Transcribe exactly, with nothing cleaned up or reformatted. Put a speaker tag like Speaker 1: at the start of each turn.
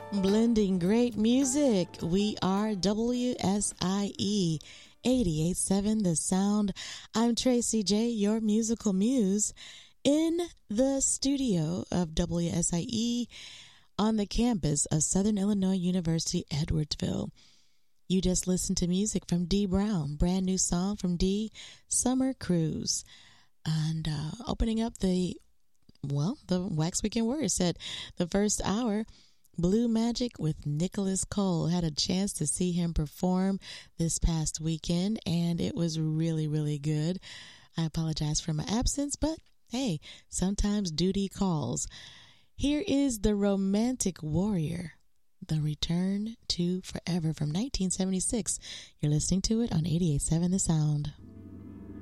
Speaker 1: Blending great music. We are W S I E eighty-eight point seven The Sound. I'm Tracy J, your musical muse, in the studio of W S I E on the campus of Southern Illinois University, Edwardsville. You just listened to music from Dee Brown, brand new song from Dee, Summer Cruise. And uh, opening up the, well, the Wax Weekend Warriors said the first hour, Blue Magic with Nicholas Cole. Had a chance to see him perform this past weekend, and it was really, really good. I apologize for my absence, but hey, sometimes duty calls. Here is The Romantic Warrior, The Return to Forever from nineteen seventy-six. You're listening to it on eighty-eight point seven The Sound.